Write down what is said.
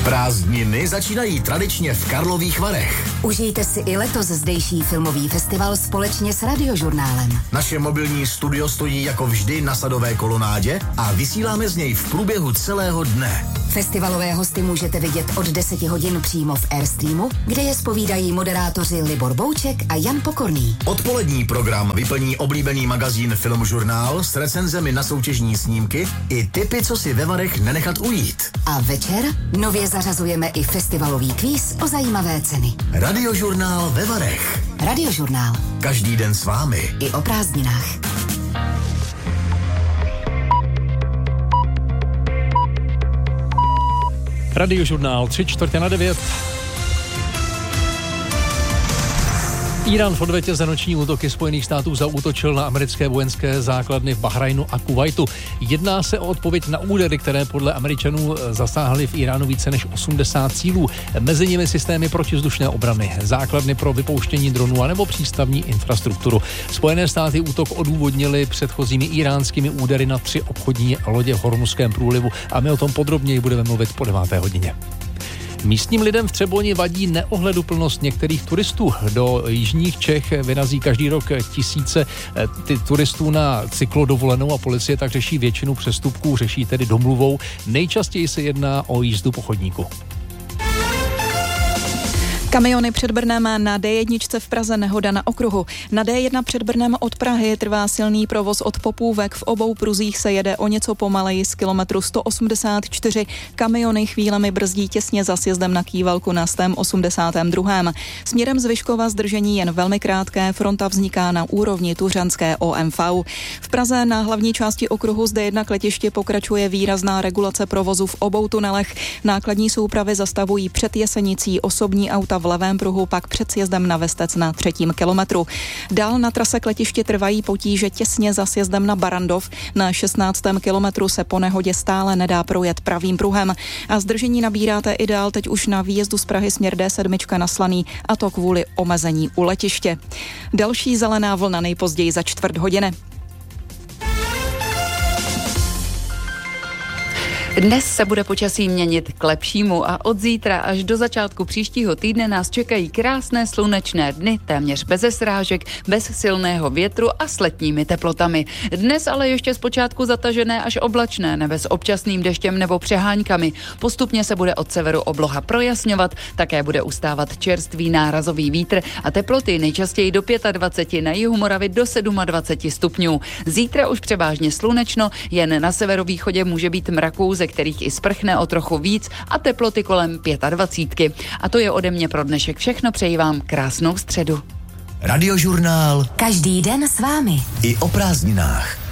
Prázdniny začínají tradičně v Karlových Varech. Užijte si i letos zdejší filmový festival společně s Radiožurnálem. Naše mobilní studio stojí jako vždy na Sadové kolonádě a vysíláme z něj v průběhu celého dne. Festivalové hosty můžete vidět od 10 hodin přímo v Airstreamu, kde je zpovídají moderátoři Libor Bouček a Jan Pokorný. Odpolední program vyplní oblíbený magazín Filmžurnál s recenzemi na soutěžní snímky i tipy, co si ve Varech nenechat ujít. A večer nově zařazujeme i festivalový kvíz o zajímavé ceny. Radiožurnál ve Varech. Radiožurnál. Každý den s vámi. I o prázdninách. Radiožurnál 8:45. Írán v odvetě za noční útoky Spojených států zaútočil na americké vojenské základny v Bahrajnu a Kuvajtu. Jedná se o odpověď na údery, které podle Američanů zasáhly v Iránu více než 80 cílů. Mezi nimi systémy protivzdušné obrany, základny pro vypouštění dronů anebo přístavní infrastrukturu. Spojené státy útok odůvodnili předchozími iránskými údery na 3 obchodní lodě v Hormuzském průlivu a my o tom podrobněji budeme mluvit po 9. hodině. Místním lidem v Třeboni vadí neohleduplnost některých turistů. Do jižních Čech vyrazí každý rok tisíce turistů na cyklodovolenou a policie tak řeší většinu přestupků, řeší tedy domluvou. Nejčastěji se jedná o jízdu po chodníku. Kamiony před Brnem na D1 v Praze, nehoda na okruhu. Na D1 před Brnem od Prahy trvá silný provoz od Popůvek. V obou pruzích se jede o něco pomaleji z kilometru 184. Kamiony chvílemi brzdí těsně za sjezdem na Kývalku na 182. Směrem z Vyškova zdržení jen velmi krátké, fronta vzniká na úrovni tuřanské OMV. V Praze na hlavní části okruhu z D1 k letišti pokračuje výrazná regulace provozu v obou tunelech. Nákladní soupravy zastavují před Jesenicí, osobní auta v levém pruhu, pak před sjezdem na Vestec na 3. kilometru. Dál na trase k letišti trvají potíže těsně za sjezdem na Barandov. Na 16. kilometru se po nehodě stále nedá projet pravým pruhem a zdržení nabíráte i dál teď už na výjezdu z Prahy směr D7 na Slaný, a to kvůli omezení u letiště. Další zelená vlna nejpozději za 4 hodiny. Dnes se bude počasí měnit k lepšímu a od zítra až do začátku příštího týdne nás čekají krásné slunečné dny, téměř bez srážek, bez silného větru a s letními teplotami. Dnes ale ještě zpočátku zatažené až oblačné, nebe s občasným deštěm nebo přeháňkami. Postupně se bude od severu obloha projasňovat, také bude ustávat čerstvý nárazový vítr a teploty nejčastěji do 25, na jihu Moravy do 27 stupňů. Zítra už převážně slunečno, jen na severovýchodě může být mraků, ze kterých i sprchne o trochu víc a teploty kolem 25. A to je ode mě pro dnešek všechno, přeji vám krásnou středu. Radiožurnál. Každý den s vámi. I o prázdninách.